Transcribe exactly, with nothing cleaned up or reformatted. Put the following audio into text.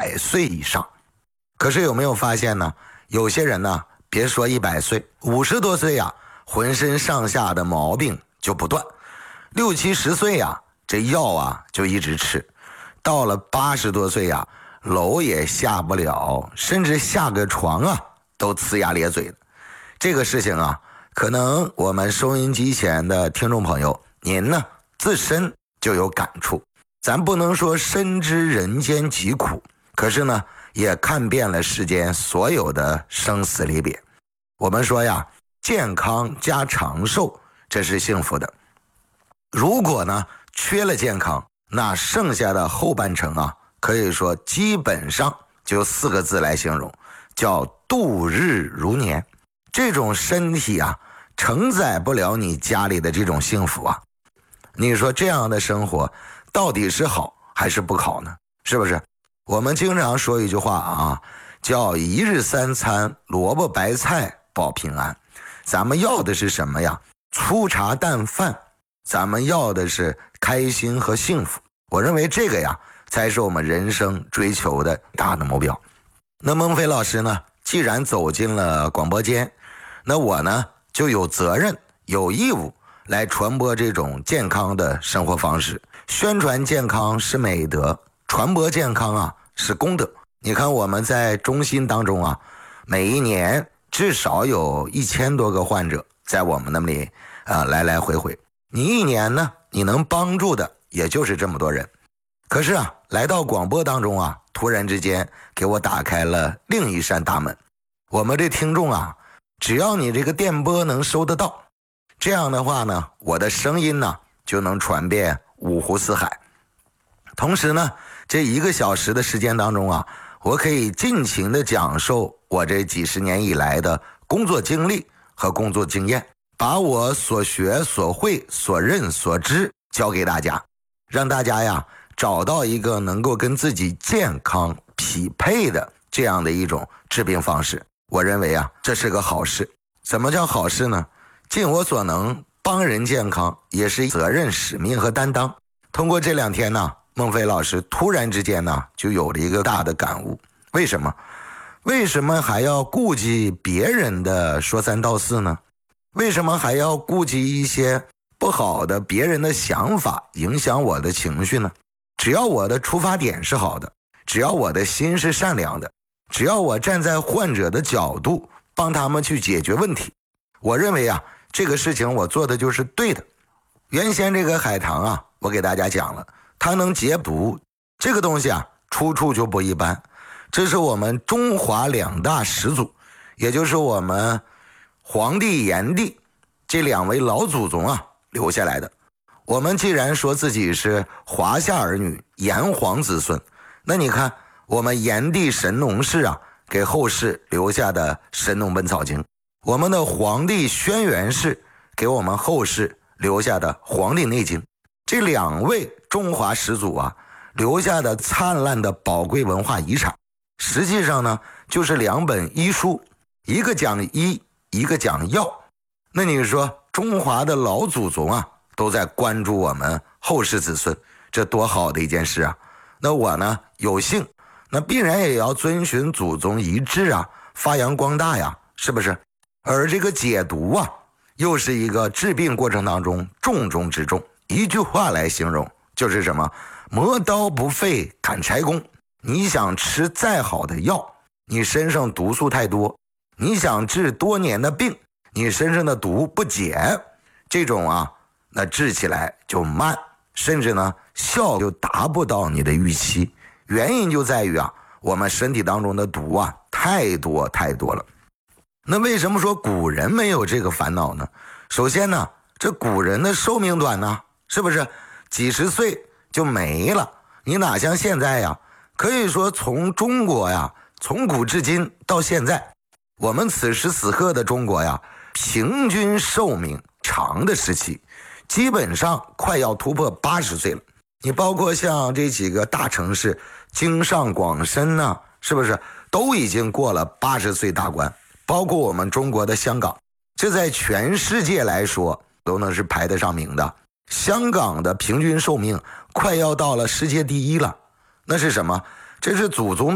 百岁以上。可是有没有发现呢？有些人呢，别说一百岁，五十多岁呀，浑身上下的毛病就不断；六七十岁呀，这药啊就一直吃；到了八十多岁呀，楼也下不了，甚至下个床啊都呲牙咧嘴的。这个事情啊，可能我们收音机前的听众朋友，您呢自身就有感触。咱不能说深知人间疾苦，可是呢，也看遍了世间所有的生死离别。我们说呀，健康加长寿，这是幸福的。如果呢缺了健康，那剩下的后半程啊，可以说基本上就四个字来形容，叫度日如年。这种身体啊，承载不了你家里的这种幸福啊。你说这样的生活到底是好还是不好呢？是不是？我们经常说一句话啊，叫一日三餐萝卜白菜保平安。咱们要的是什么呀？粗茶淡饭。咱们要的是开心和幸福。我认为这个呀，才是我们人生追求的大的目标。那孟非老师呢，既然走进了广播间，那我呢就有责任有义务来传播这种健康的生活方式。宣传健康是美德，传播健康啊是功德。你看我们在中心当中啊，每一年至少有一千多个患者在我们那里呃来来回回。你一年呢，你能帮助的也就是这么多人。可是啊，来到广播当中啊，突然之间给我打开了另一扇大门。我们这听众啊，只要你这个电波能收得到，这样的话呢，我的声音呢就能传遍五湖四海。同时呢，这一个小时的时间当中啊，我可以尽情的讲授我这几十年以来的工作经历和工作经验，把我所学所会所认所知教给大家，让大家呀找到一个能够跟自己健康匹配的这样的一种治病方式。我认为啊，这是个好事。怎么叫好事呢？尽我所能帮人健康，也是责任使命和担当。通过这两天呢，孟非老师突然之间呢就有了一个大的感悟。为什么？为什么还要顾及别人的说三道四呢？为什么还要顾及一些不好的别人的想法影响我的情绪呢？只要我的出发点是好的，只要我的心是善良的，只要我站在患者的角度帮他们去解决问题，我认为啊，这个事情我做的就是对的。原先这个海棠啊，我给大家讲了，它能解毒，这个东西啊出处就不一般。这是我们中华两大始祖，也就是我们黄帝炎帝这两位老祖宗啊留下来的。我们既然说自己是华夏儿女，炎黄子孙，那你看我们炎帝神农氏啊给后世留下的《神农本草经》，我们的黄帝轩辕氏给我们后世留下的《黄帝内经》，这两位中华始祖啊留下的灿烂的宝贵文化遗产，实际上呢就是两本医书，一个讲医，一个讲药。那你说中华的老祖宗啊都在关注我们后世子孙，这多好的一件事啊。那我呢有幸，那必然也要遵循祖宗遗志啊，发扬光大呀，是不是？而这个解毒啊，又是一个治病过程当中重中之重。一句话来形容，就是什么？磨刀不费砍柴工。你想吃再好的药，你身上毒素太多；你想治多年的病，你身上的毒不解，这种啊，那治起来就慢，甚至呢效就达不到你的预期。原因就在于啊，我们身体当中的毒啊太多太多了。那为什么说古人没有这个烦恼呢？首先呢，这古人的寿命短呢，是不是几十岁就没了？你哪像现在呀？可以说从中国呀，从古至今到现在，我们此时此刻的中国呀，平均寿命长的时期基本上快要突破八十岁了。你包括像这几个大城市，京上广深呢、啊，是不是都已经过了八十岁大关？包括我们中国的香港，这在全世界来说都能是排得上名的。香港的平均寿命快要到了世界第一了。那是什么？这是祖宗